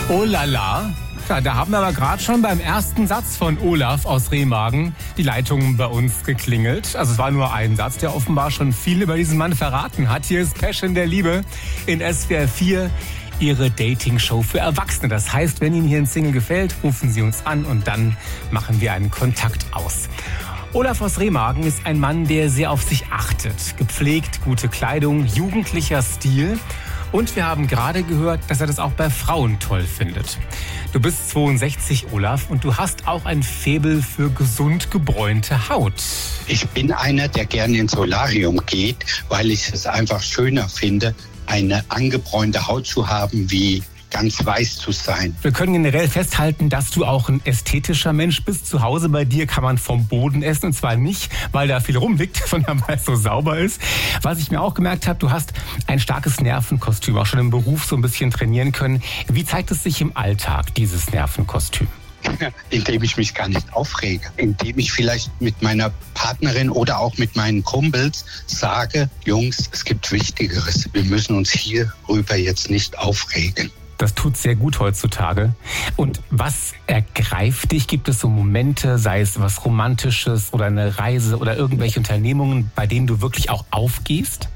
Oh la la. Ja, da haben wir aber gerade schon beim ersten Satz von Olaf aus Remagen die Leitungen bei uns geklingelt. Also es war nur ein Satz, der offenbar schon viel über diesen Mann verraten hat. Hier ist Passion der Liebe in SWR 4, Ihre Dating-Show für Erwachsene. Das heißt, wenn Ihnen hier ein Single gefällt, rufen Sie uns an und dann machen wir einen Kontakt aus. Olaf aus Remagen ist ein Mann, der sehr auf sich achtet. Gepflegt, gute Kleidung, jugendlicher Stil. Und wir haben gerade gehört, dass er das auch bei Frauen toll findet. Du bist 62, Olaf, und du hast auch ein Faible für gesund gebräunte Haut. Ich bin einer, der gerne ins Solarium geht, weil ich es einfach schöner finde, eine angebräunte Haut zu haben, wie ganz weiß zu sein. Wir können generell festhalten, dass du auch ein ästhetischer Mensch bist. Zu Hause bei dir kann man vom Boden essen, und zwar nicht, weil da viel rumliegt, sondern weil es so sauber ist. Was ich mir auch gemerkt habe, du hast ein starkes Nervenkostüm, auch schon im Beruf so ein bisschen trainieren können. Wie zeigt es sich im Alltag, dieses Nervenkostüm? Indem ich mich gar nicht aufrege. Indem ich vielleicht mit meiner Partnerin oder auch mit meinen Kumpels sage, Jungs, es gibt Wichtigeres. Wir müssen uns hierüber jetzt nicht aufregen. Das tut sehr gut heutzutage. Und was ergreift dich? Gibt es so Momente, sei es was Romantisches oder eine Reise oder irgendwelche Unternehmungen, bei denen du wirklich auch aufgehst?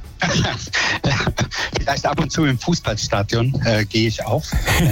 Vielleicht ab und zu im Fußballstadion gehe ich auf, wenn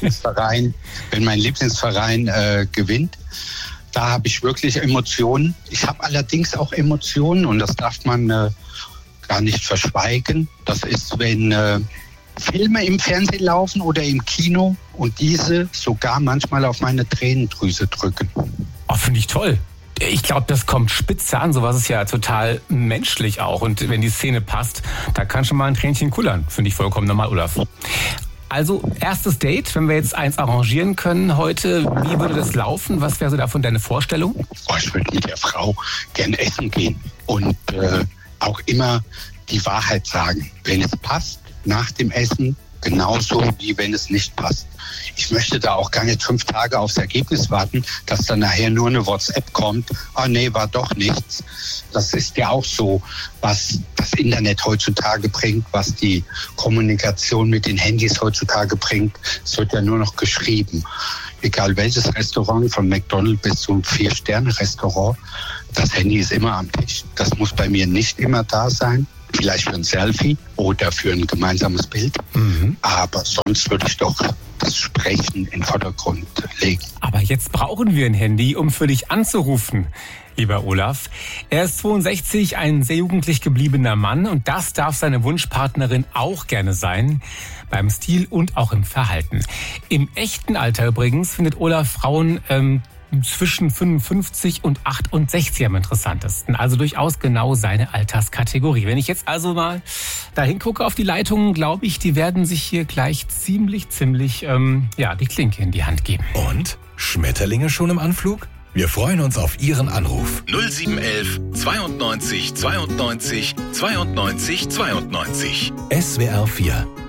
mein Lieblingsverein gewinnt. Da habe ich wirklich Emotionen. Ich habe allerdings auch Emotionen, und das darf man gar nicht verschweigen. Das ist, wenn Filme im Fernsehen laufen oder im Kino und diese sogar manchmal auf meine Tränendrüse drücken. Oh, finde ich toll. Ich glaube, das kommt spitze an. Sowas ist ja total menschlich auch. Und wenn die Szene passt, da kann schon mal ein Tränchen kullern. Finde ich vollkommen normal, Olaf. Also, erstes Date, wenn wir jetzt eins arrangieren können heute, wie würde das laufen? Was wäre so davon deine Vorstellung? Oh, ich würde mit der Frau gern essen gehen und auch immer die Wahrheit sagen. Wenn es passt, nach dem Essen, genauso wie wenn es nicht passt. Ich möchte da auch gar nicht 5 Tage aufs Ergebnis warten, dass dann nachher nur eine WhatsApp kommt. Ah nee, war doch nichts. Das ist ja auch so, was das Internet heutzutage bringt, was die Kommunikation mit den Handys heutzutage bringt. Es wird ja nur noch geschrieben. Egal welches Restaurant, von McDonald's bis zum 4-Sterne-Restaurant, das Handy ist immer am Tisch. Das muss bei mir nicht immer da sein. Vielleicht für ein Selfie oder für ein gemeinsames Bild. Aber sonst würde ich doch das Sprechen in den Vordergrund legen. Aber jetzt brauchen wir ein Handy, um für dich anzurufen, lieber Olaf. Er ist 62, ein sehr jugendlich gebliebener Mann, und das darf seine Wunschpartnerin auch gerne sein. Beim Stil und auch im Verhalten. Im echten Alter übrigens findet Olaf Frauen zwischen 55 und 68 am interessantesten. Also durchaus genau seine Alterskategorie. Wenn ich jetzt also mal da hingucke auf die Leitungen, glaube ich, die werden sich hier gleich ziemlich die Klinke in die Hand geben. Und? Schmetterlinge schon im Anflug? Wir freuen uns auf Ihren Anruf. 0711 92 92 92 92. SWR 4